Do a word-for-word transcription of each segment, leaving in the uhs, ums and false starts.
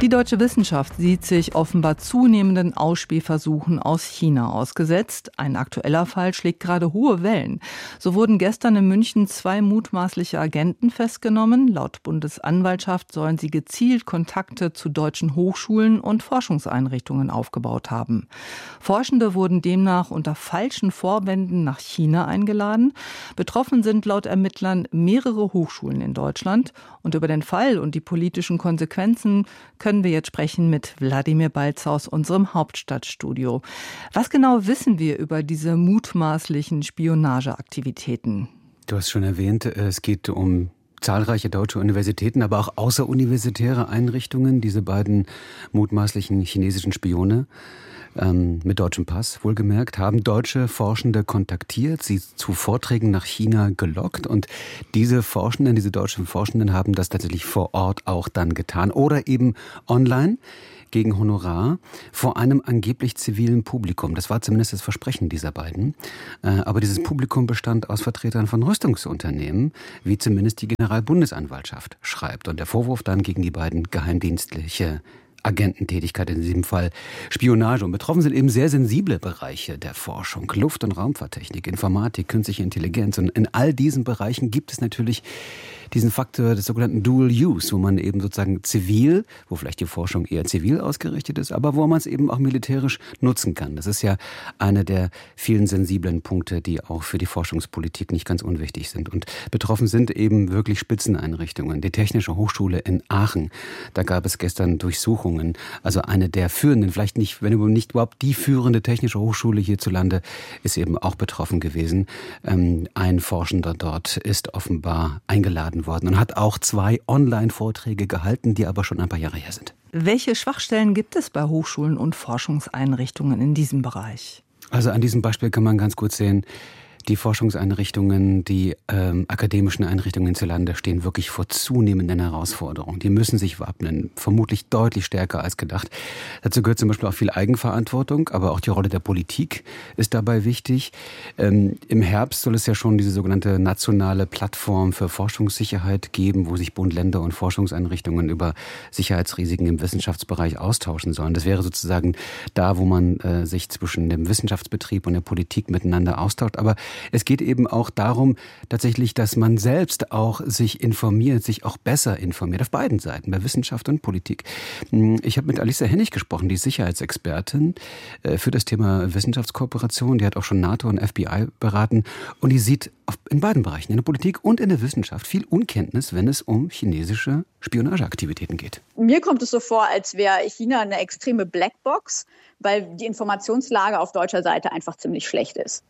Die deutsche Wissenschaft sieht sich offenbar zunehmenden Ausspähversuchen aus China ausgesetzt. Ein aktueller Fall schlägt gerade hohe Wellen. So wurden gestern in München zwei mutmaßliche Agenten festgenommen. Laut Bundesanwaltschaft sollen sie gezielt Kontakte zu deutschen Hochschulen und Forschungseinrichtungen aufgebaut haben. Forschende wurden demnach unter falschen Vorwänden nach China eingeladen. Betroffen sind laut Ermittlern mehrere Hochschulen in Deutschland. Und über den Fall und die politischen Konsequenzen können wir jetzt sprechen mit Wladimir Balz aus unserem Hauptstadtstudio. Was genau wissen wir über diese mutmaßlichen Spionageaktivitäten? Du hast schon erwähnt, es geht um zahlreiche deutsche Universitäten, aber auch außeruniversitäre Einrichtungen, diese beiden mutmaßlichen chinesischen Spione. Ähm, mit deutschem Pass, wohlgemerkt, haben deutsche Forschende kontaktiert, sie zu Vorträgen nach China gelockt und diese Forschenden, diese deutschen Forschenden haben das tatsächlich vor Ort auch dann getan oder eben online gegen Honorar vor einem angeblich zivilen Publikum. Das war zumindest das Versprechen dieser beiden. Aber dieses Publikum bestand aus Vertretern von Rüstungsunternehmen, wie zumindest die Generalbundesanwaltschaft schreibt. Und der Vorwurf dann gegen die beiden geheimdienstliche Agententätigkeit, in diesem Fall Spionage. Und betroffen sind eben sehr sensible Bereiche der Forschung. Luft- und Raumfahrttechnik, Informatik, künstliche Intelligenz. Und in all diesen Bereichen gibt es natürlich diesen Faktor des sogenannten Dual Use, wo man eben sozusagen zivil, wo vielleicht die Forschung eher zivil ausgerichtet ist, aber wo man es eben auch militärisch nutzen kann. Das ist ja einer der vielen sensiblen Punkte, die auch für die Forschungspolitik nicht ganz unwichtig sind. Und betroffen sind eben wirklich Spitzeneinrichtungen. Die Technische Hochschule in Aachen, da gab es gestern Durchsuchungen. Also eine der führenden, vielleicht nicht, wenn nicht überhaupt die führende technische Hochschule hierzulande, ist eben auch betroffen gewesen. Ähm, ein Forschender dort ist offenbar eingeladen worden und hat auch zwei Online-Vorträge gehalten, die aber schon ein paar Jahre her sind. Welche Schwachstellen gibt es bei Hochschulen und Forschungseinrichtungen in diesem Bereich? Also an diesem Beispiel kann man ganz gut sehen, die Forschungseinrichtungen, die ähm, akademischen Einrichtungen hierzulande stehen wirklich vor zunehmenden Herausforderungen. Die müssen sich wappnen, vermutlich deutlich stärker als gedacht. Dazu gehört zum Beispiel auch viel Eigenverantwortung, aber auch die Rolle der Politik ist dabei wichtig. Ähm, Im Herbst soll es ja schon diese sogenannte nationale Plattform für Forschungssicherheit geben, wo sich Bund, Länder und Forschungseinrichtungen über Sicherheitsrisiken im Wissenschaftsbereich austauschen sollen. Das wäre sozusagen da, wo man äh, sich zwischen dem Wissenschaftsbetrieb und der Politik miteinander austauscht. Aber es geht eben auch darum, tatsächlich, dass man selbst auch sich informiert, sich auch besser informiert, auf beiden Seiten, bei Wissenschaft und Politik. Ich habe mit Alicia Hennig gesprochen, die ist Sicherheitsexpertin für das Thema Wissenschaftskooperation. Die hat auch schon NATO und F B I beraten und die sieht in beiden Bereichen, in der Politik und in der Wissenschaft, viel Unkenntnis, wenn es um chinesische Spionageaktivitäten geht. Mir kommt es so vor, als wäre China eine extreme Blackbox, weil die Informationslage auf deutscher Seite einfach ziemlich schlecht ist.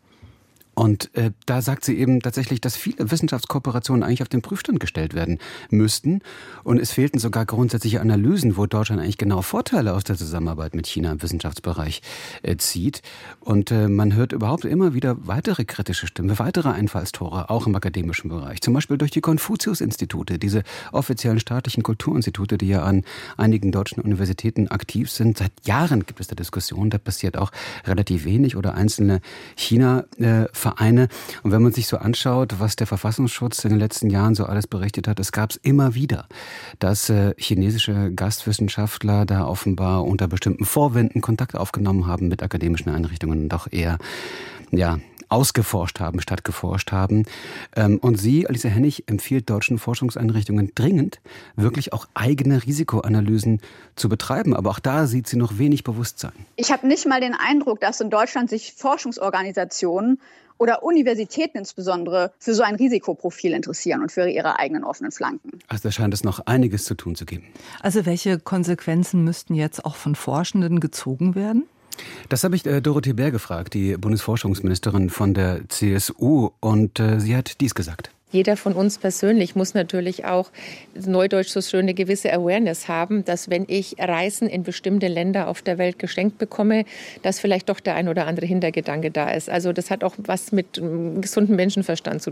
Und äh, da sagt sie eben tatsächlich, dass viele Wissenschaftskooperationen eigentlich auf den Prüfstand gestellt werden müssten. Und es fehlten sogar grundsätzliche Analysen, wo Deutschland eigentlich genau Vorteile aus der Zusammenarbeit mit China im Wissenschaftsbereich äh, zieht. Und äh, man hört überhaupt immer wieder weitere kritische Stimmen, weitere Einfallstore, auch im akademischen Bereich. Zum Beispiel durch die Konfuzius-Institute, diese offiziellen staatlichen Kulturinstitute, die ja an einigen deutschen Universitäten aktiv sind. Seit Jahren gibt es da Diskussionen, da passiert auch relativ wenig oder einzelne China- äh, Vereine. Und wenn man sich so anschaut, was der Verfassungsschutz in den letzten Jahren so alles berichtet hat, es gab es immer wieder, dass äh, chinesische Gastwissenschaftler da offenbar unter bestimmten Vorwänden Kontakt aufgenommen haben mit akademischen Einrichtungen und auch eher, ja, ausgeforscht haben, statt geforscht haben. Und sie, Alicia Hennig, empfiehlt deutschen Forschungseinrichtungen dringend, wirklich auch eigene Risikoanalysen zu betreiben. Aber auch da sieht sie noch wenig Bewusstsein. Ich habe nicht mal den Eindruck, dass in Deutschland sich Forschungsorganisationen oder Universitäten insbesondere für so ein Risikoprofil interessieren und für ihre eigenen offenen Flanken. Also da scheint es noch einiges zu tun zu geben. Also welche Konsequenzen müssten jetzt auch von Forschenden gezogen werden? Das habe ich äh, Dorothee Bär gefragt, die Bundesforschungsministerin von der C S U. Und äh, sie hat dies gesagt. Jeder von uns persönlich muss natürlich auch, neudeutsch so schön, eine gewisse Awareness haben, dass wenn ich Reisen in bestimmte Länder auf der Welt geschenkt bekomme, dass vielleicht doch der ein oder andere Hintergedanke da ist. Also das hat auch was mit um, gesundem Menschenverstand zu tun.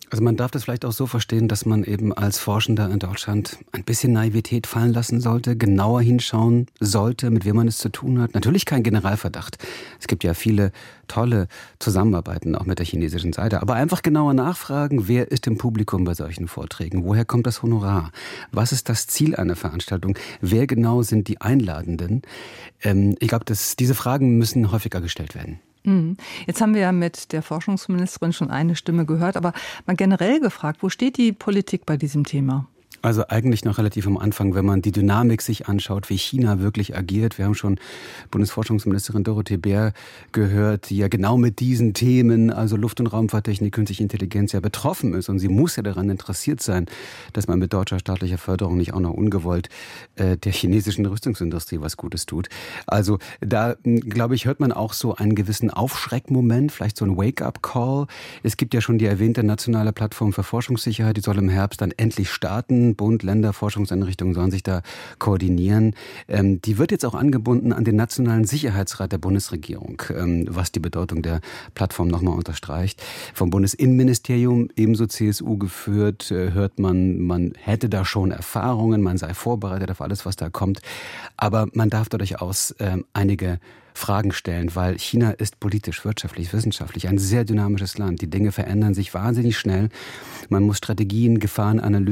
Also man darf das vielleicht auch so verstehen, dass man eben als Forschender in Deutschland ein bisschen Naivität fallen lassen sollte, genauer hinschauen sollte, mit wem man es zu tun hat. Natürlich kein Generalverdacht. Es gibt ja viele tolle Zusammenarbeiten auch mit der chinesischen Seite. Aber einfach genauer nachfragen, wer ist im Publikum bei solchen Vorträgen? Woher kommt das Honorar? Was ist das Ziel einer Veranstaltung? Wer genau sind die Einladenden? Ähm, ich glaube, dass diese Fragen müssen häufiger gestellt werden. Jetzt haben wir ja mit der Forschungsministerin schon eine Stimme gehört, aber mal generell gefragt, wo steht die Politik bei diesem Thema? Also eigentlich noch relativ am Anfang, wenn man die Dynamik sich anschaut, wie China wirklich agiert. Wir haben schon Bundesforschungsministerin Dorothee Bär gehört, die ja genau mit diesen Themen, also Luft- und Raumfahrttechnik, künstliche Intelligenz, ja betroffen ist. Und sie muss ja daran interessiert sein, dass man mit deutscher staatlicher Förderung nicht auch noch ungewollt äh, der chinesischen Rüstungsindustrie was Gutes tut. Also da, glaube ich, hört man auch so einen gewissen Aufschreckmoment, vielleicht so ein Wake-up-Call. Es gibt ja schon die erwähnte nationale Plattform für Forschungssicherheit, die soll im Herbst dann endlich starten. Bund, Länder, Forschungseinrichtungen sollen sich da koordinieren. Ähm, die wird jetzt auch angebunden an den Nationalen Sicherheitsrat der Bundesregierung, ähm, was die Bedeutung der Plattform nochmal unterstreicht. Vom Bundesinnenministerium, ebenso C S U geführt, äh, hört man, man hätte da schon Erfahrungen, man sei vorbereitet auf alles, was da kommt. Aber man darf da durchaus äh, einige Fragen stellen, weil China ist politisch, wirtschaftlich, wissenschaftlich ein sehr dynamisches Land. Die Dinge verändern sich wahnsinnig schnell. Man muss Strategien, Gefahrenanalysen